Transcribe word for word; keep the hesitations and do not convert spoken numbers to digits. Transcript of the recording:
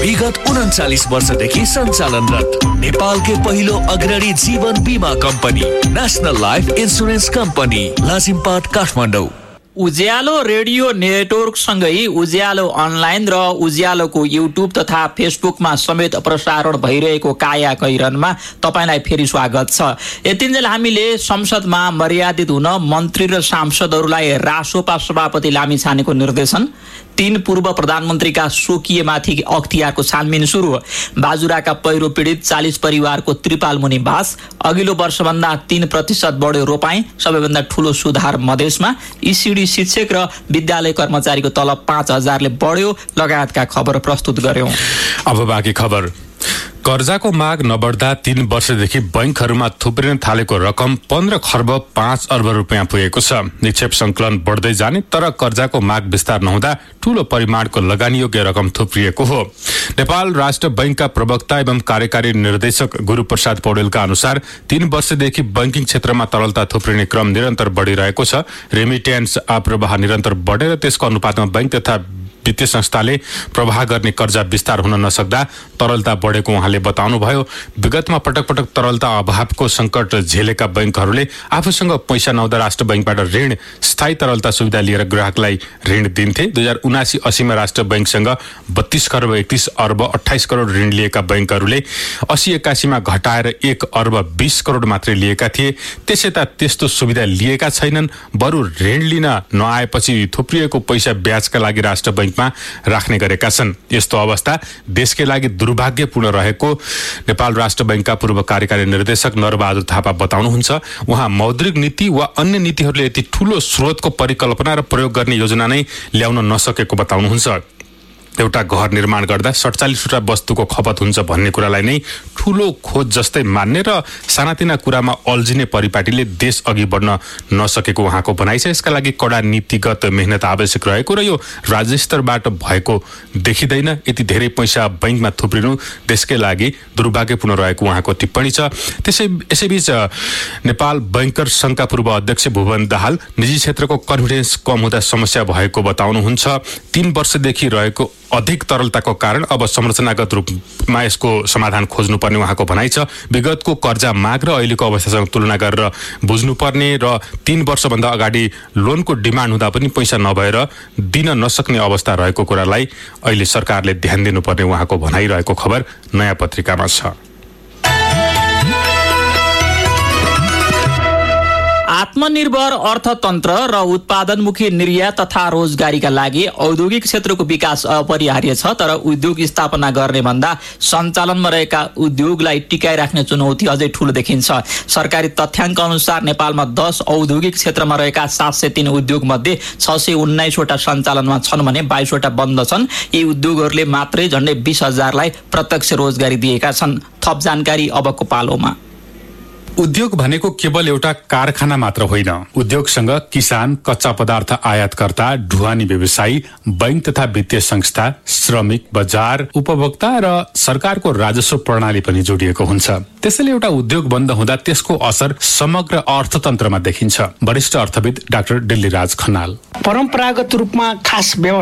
विगत उन्चालीस वर्षदेखि सञ्चालनरत नेपालकै पहिलो अग्रणी जीवन बीमा company national life insurance company Lazimpat Kathmandu. उज्यालो रेडियो नेटवर्कसँगै उज्यालो अनलाइन र उज्यालोको युट्युब तथा फेसबुकमा समेत प्रसारण भइरहेको काया कैरनमा तपाईँलाई फेरि स्वागत छ। यतिन्जेल हामीले संसदमा मर्यादित हुन मन्त्री र सांसदहरूलाई रासोपा सभापति लामिछानेको निर्देशन, तीन पूर्व प्रधानमन्त्रीका स्वकीयमाथि अख्तियारको छानबिन सुरु, बाजुराका पहिरो पीडित चालिस परिवारको त्रिपाल मुनि बास, अघिल्लो वर्षभन्दा तीन प्रतिशत बढ्यो रोपाई, सबैभन्दा ठूलो सुधार मधेसमा, इसिडी शिक्षक र विद्यालय कर्मचारीको तलब पाँच हजारले बढ्यो लगायतका खबर प्रस्तुत गर्यौं। अब बाँकी खबर। कर्जाको माग नबढ्दा तीन वर्षदेखि बैंकहरूमा थुप्रिन थालेको रकम पन्ध्र खर्ब पाँच अर्ब रुपियाँ पुगेको छ। निक्षेप संकलन बढ्दै जाने तर कर्जाको माग विस्तार नहुँदा ठूलो परिमाणको लगानीयोग्य रकम थुप्रिएको हो। नेपाल राष्ट्र बैंकका प्रवक्ता एवं कार्यकारी निर्देशक गुरूप्रसाद पौडेलका अनुसार तीन वर्षदेखि बैंकिङ क्षेत्रमा तरलता थुप्रिने क्रम निरन्तर बढ़िरहेको छ। रेमिटेन्स प्रवाह निरन्तर बढेर त्यसको अनुपातमा बैंक तथा वित्तीय संस्थाले प्रवाह गर्ने कर्जा विस्तार हुन नसक्दा तरलता बढेको उहाँले बताउनुभयो। विगतमा पटक पटक तरलता अभावको संकट झेलेका बैंकहरूले आफूसँग पैसा नहुँदा राष्ट्र बैंकबाट ऋण स्थायी तरलता सुविधा लिएर ग्राहकलाई ऋण दिन्थे। दुई हजार उनासी अस्सीमा राष्ट्र बैंकसँग बत्तीस खर्ब एकतीस अर्ब अठाइस करोड़ ऋण लिएका बैंकहरूले अस्सी एकासीमा घटाएर एक अर्ब बीस करोड़ मात्रै लिएका थिए। त्यसैता त्यस्तो सुविधा लिएका छैनन्, बरु ऋण लिन नआएपछि थुप्रिएको पैसा ब्याजका लागि राष्ट्र बैंक राख्ने गरेका छन्। यस्तो अवस्था देशकै लागि दुर्भाग्यपूर्ण रहेको नेपाल राष्ट्र बैंकका पूर्व कार्यकारी निर्देशक नरबहादुर थापा बताउनुहुन्छ। उहाँ मौद्रिक नीति वा अन्य नीतिहरूले यति ठूलो स्रोतको परिकल्पना र प्रयोग गर्ने योजना नै ल्याउन नसकेको बताउनुहुन्छ। एउटा घर निर्माण गर्दा सडचालिसवटा वस्तुको खपत हुन्छ भन्ने कुरालाई नै ठूलो खोज जस्तै मान्ने र सानातिना कुरामा अल्झिने परिपाटीले देश अघि बढ्न नसकेको उहाँको भनाइ छ। यसका लागि कडा नीतिगत मेहनत आवश्यक रहेको र यो राज्य स्तरबाट भएको देखिँदैन। यति धेरै पैसा बैंकमा थुप्रिनु देशकै लागि दुर्भाग्यपूर्ण रहेको उहाँको टिप्पणी छ। त्यसै यसैबीच नेपाल बैंकर संघका पूर्व अध्यक्ष भुवन दाहाल निजी क्षेत्रको कन्फिडेन्स कम हुँदा समस्या भएको बताउनुहुन्छ। तीन वर्षदेखि रहेको अधिक तरलताको कारण अब संरचनागत रूपमा यसको समाधान खोज्नुपर्ने उहाँको भनाइ छ। विगतको कर्जा माग र अहिलेको अवस्थासँग तुलना गरेर बुझ्नुपर्ने र तीन वर्षभन्दा अगाडि लोनको डिमान्ड हुँदा पनि पैसा नभएर दिन नसक्ने अवस्था रहेको कुरालाई अहिले सरकारले ध्यान दिनुपर्ने उहाँको भनाइरहेको खबर नयाँ पत्रिकामा छ। आत्मनिर्भर अर्थतन्त्र र उत्पादनमुखी निर्यात तथा रोजगारीका लागि औद्योगिक क्षेत्रको विकास अपरिहार्य छ। तर उद्योग स्थापना गर्ने भन्दा सञ्चालनमा रहेका उद्योगलाई टिकाइराख्ने चुनौती अझै ठूलो देखिन्छ। सरकारी तथ्याङ्क अनुसार नेपालमा दस औद्योगिक क्षेत्रमा रहेका सात सय तीन उद्योग मध्ये छ सय उन्नाइसवटा सञ्चालनमा छन् भने बाइसवटा बन्द छन्। यी उद्योगहरूले मात्रै झण्डै बीस हजारलाई प्रत्यक्ष रोजगारी दिएका छन्। थप जानकारी अबको पालोमा। उद्योग भनेको केवल एउटा कारखाना मात्र होइन। उद्योगसँग किसान, कच्चा पदार्थ आयातकर्ता, ढुवानी व्यवसायी, बैंक तथा वित्तीय संस्था, श्रमिक, बजार, उपभोक्ता र सरकारको राजस्व प्रणाली पनि जोडिएको हुन्छ। त्यसैले एउटा उद्योग बन्द हुँदा त्यसको असर समग्र अर्थतन्त्रमा देखिन्छ। वरिष्ठ अर्थविद डाक्टर डिल्लीराज खनाल। परम्परागत रूपमा खास